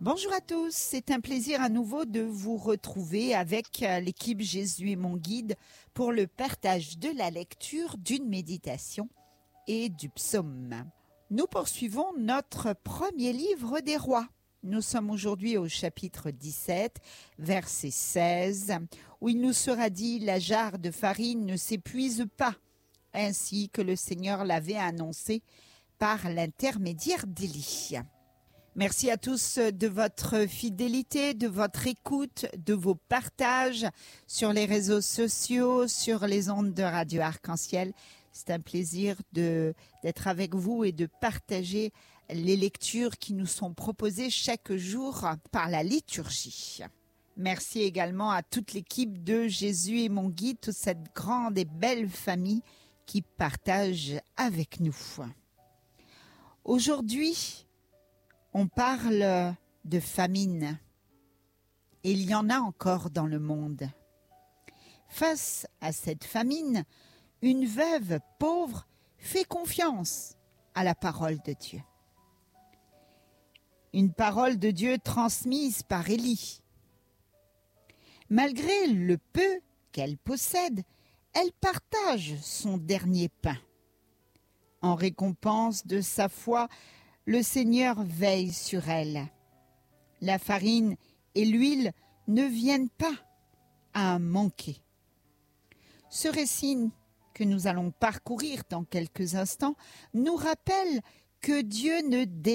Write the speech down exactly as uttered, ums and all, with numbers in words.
Bonjour à tous, c'est un plaisir à nouveau de vous retrouver avec l'équipe Jésus est mon guide pour le partage de la lecture d'une méditation et du psaume. Nous poursuivons notre premier livre des rois. Nous sommes aujourd'hui au chapitre dix-sept, verset seize, où il nous sera dit « La jarre de farine ne s'épuise pas », ainsi que le Seigneur l'avait annoncé par l'intermédiaire d'Élie. Merci à tous de votre fidélité, de votre écoute, de vos partages sur les réseaux sociaux, sur les ondes de Radio Arc-en-Ciel. C'est un plaisir de, d'être avec vous et de partager les lectures qui nous sont proposées chaque jour par la liturgie. Merci également à toute l'équipe de Jésus est mon guide, toute cette grande et belle famille qui partage avec nous. Aujourd'hui, on parle de famine. Et il y en a encore dans le monde. Face à cette famine, une veuve pauvre fait confiance à la parole de Dieu. Une parole de Dieu transmise par Élie. Malgré le peu qu'elle possède, elle partage son dernier pain. En récompense de sa foi, le Seigneur veille sur elle. La farine et l'huile ne viennent pas à manquer. Ce récit que nous allons parcourir dans quelques instants nous rappelle que Dieu ne